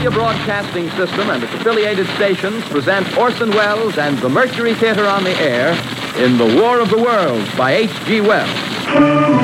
Columbia Broadcasting System and its affiliated stations present Orson Welles and the Mercury Theater on the Air in The War of the Worlds by H.G. Wells.